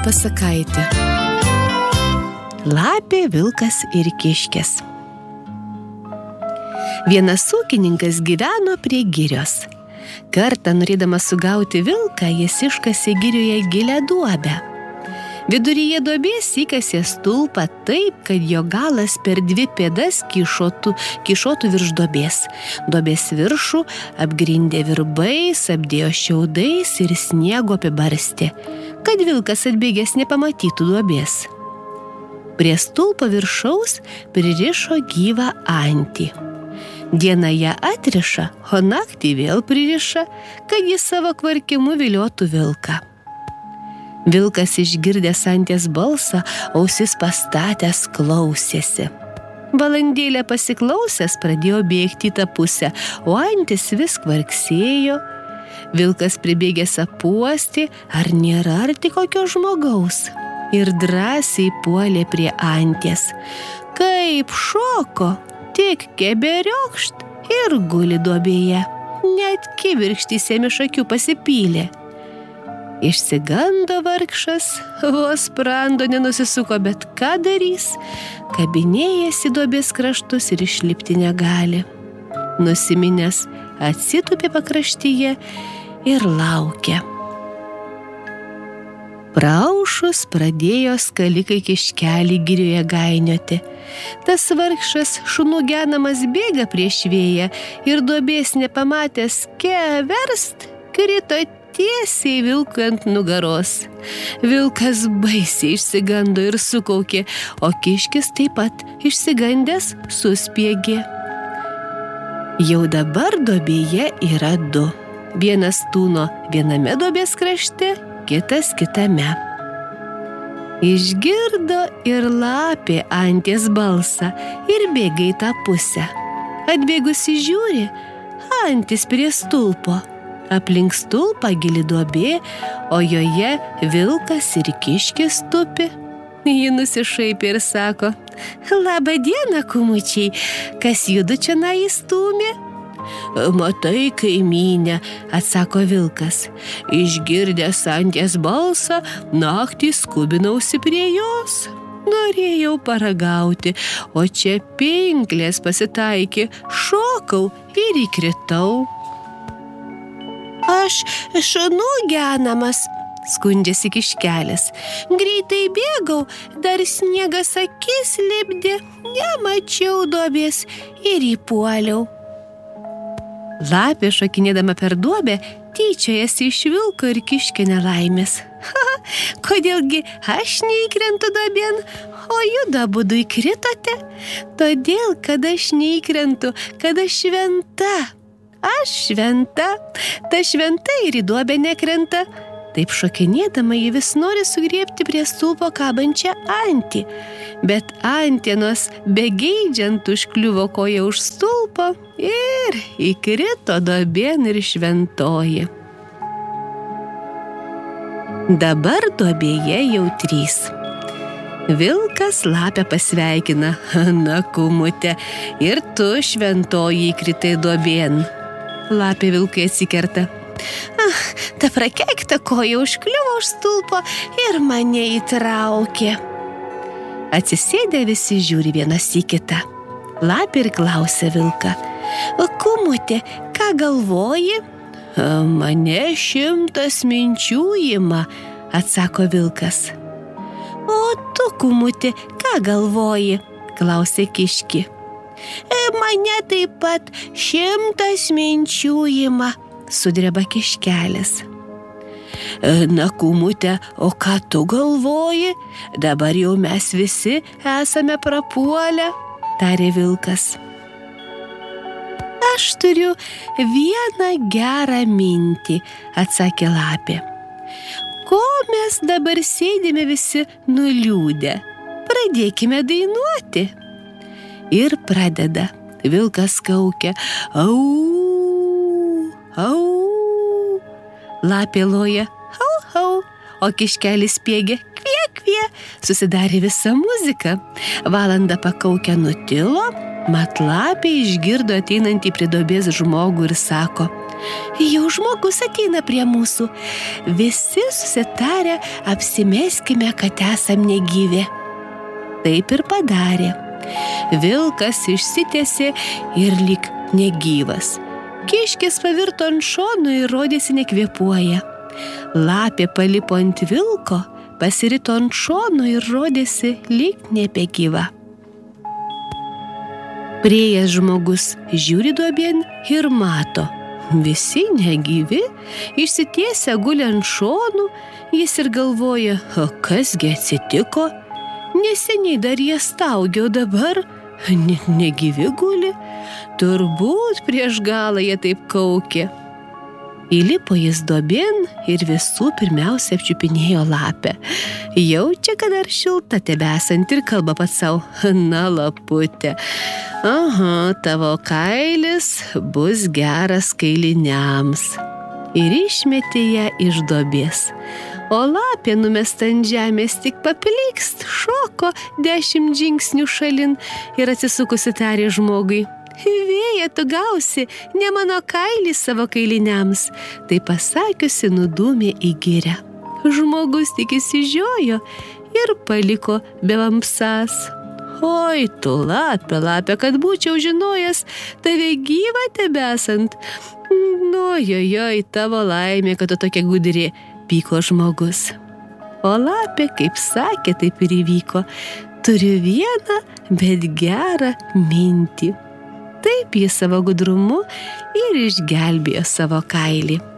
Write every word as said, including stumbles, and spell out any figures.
pasakaitė. Lapė, vilkas ir kiškis. Vienas ūkininkas gyveno prie girios. Kartą, norėdamas sugauti vilką, jis iškasė girioje gilią duobę. Viduryje duobės įkasė stulpą taip, kad jo galas per dvi pėdas kyšotų, kyšotų virš duobės. Duobės viršų apgrindė virbais, apdėjo šiaudais ir sniego apibarstė, kad vilkas atbėgęs nepamatytų duobės. Prie stulpo viršaus pririšo gyvą antį. Dieną ją atriša, o naktį vėl pririša, kad jis savo kvarkimu viliotų vilką. Vilkas išgirdęs anties balsą, ausis pastatęs klausėsi. Valandėlę pasiklausęs pradėjo bėgti į tą pusę, o antis vis kvarksėjo. Vilkas pribėgęs apuostė, ar nėra arti kokio žmogaus, ir drąsiai puolė prie anties. Kaip šoko, tik keberiokšt ir guli duobėje. Net kibirkštys jam iš akių pasipylė. Išsigando vargšas, vos sprando nenusisuko, bet ką darys? Kabinėjasi duobės kraštus ir išlipti negali. Nusiminęs atsitupė pakraštyje ir laukė. Praaušus pradėjo skalikai kiškelį girioje gainioti. Tas vargšas šunų genamas bėga prieš vėją ir duobės nepamatęs keverst, krito tiesiai vilkui ant nugaros. Vilkas baisiai išsigando ir sukaukė, o kiškis taip pat išsigandęs suspiegė. Jau dabar duobėje yra du. Vienas tūno viename duobės krašte, kitas kitame. Išgirdo ir lapė anties balsą ir bėga į tą pusę. Atbėgusi žiūri, antis prie stulpo. Aplink stulpą gili duobė, o joje vilkas ir kiškis tupi. Ji nusišaipė ir sako: Labą dieną, kumučiai, kas judu čionai įstūmė? Matai, kaimynė, atsako vilkas. Išgirdęs anties balsą, naktį skubinausi prie jos. Norėjau paragauti, o čia pinklės pasitaikė, šokau ir įkritau. Aš šunų genamas, skundžiasi kiškelis. Greitai bėgau, dar sniegas akis lipdė, nemačiau duobės ir įpuoliau. Lapė, šokinėdama per duobę, tyčiojasi iš vilko ir kiškio nelaimės. Ha, kodėlgi aš neįkrentu duobėn, o judu abudu įkritote? Todėl, kad aš neįkrentu, kad aš šventa. Aš šventa, ta šventa ir į duobę nekrenta. Taip šokinėdama ji vis nori sugriebti prie stulpo kabančią antį, bet antienos begeidžiant užkliuvo koja už stulpo ir įkrito duobėn ir šventoji. Dabar duobėje jau trys. Vilkas lapę pasveikina: Na, kumute, ir tu šventoji įkritai duobėn. Lapė vilkui atsikerta: Ah, ta prakeikta koja užkliuvo už stulpo ir mane įtraukė. Atsisėdę visi žiūri vienas į kitą. Lapė ir klausia vilką: Kumute, ką galvoji? Mane šimtas minčių ima, atsako vilkas. O tu, kumute, ką galvoji? Klausė kiški. Mane taip pat šimtas minčių ima, sudreba kiškelis. Na, kumute, o ką tu galvoji? Dabar jau mes visi esame prapuolę, tarė vilkas. Aš turiu vieną gerą mintį, atsakė lapė. Ko mes dabar sėdime visi nuliūdę? Pradėkime dainuoti. Ir pradeda. Vilkas kaukia: Au, au. Lapė loja: Au, au. O kiškelis spiegia: Kvie, kvie. Susidarė visa muzika. Valandą pakaukę nutilo, mat lapė išgirdo ateinantį prie duobės žmogų ir sako: Jau žmogus ateina prie mūsų. Visi susitarę apsimeskime, kad esam negyvi. Taip ir padarė. Vilkas išsitiesė ir lyg negyvas. Kiškis pavirto ant šono ir rodėsi nekvėpuoja. Lapė palipo ant vilko, pasirito ant šono ir rodėsi lyg nebegyva. Priėjęs žmogus žiūri duobėn ir mato. Visi negyvi, išsitiesę guli ant šonų, jis ir galvoja, o kasgi atsitiko? Neseniai dar jie staugė, o dabar ne, negyvi guli. Turbūt prieš galą jie taip kaukė. Įlipo jis duobėn ir visų pirmiausia apčiupinėjo lapę. Jaučia, kad dar šilta tebesant ir kalba pats sau, na laputė, aha, tavo kailis bus geras kailiniams. Ir išmetė ją iš duobės. O lapė numesta ant žemės tik paplikst, šoko dešimt žingsnių šalin ir atsisukusi tarė žmogui, vėja tu gausi, ne mano kailį savo kailiniams. Tai pasakiusi nudūmė į girią. Žmogus tik įsižiojo ir paliko bevamsas. Oi, tu lapė, lapė, kad būčiau žinojęs, tave gyvą tebesant. Nu, jojoj, tavo laimė, kad tu tokia gudri, pyko žmogus. O lapė, kaip sakė, taip ir įvyko. Turiu vieną, bet gerą mintį. Taip jis savo gudrumu ir išgelbėjo savo kailį.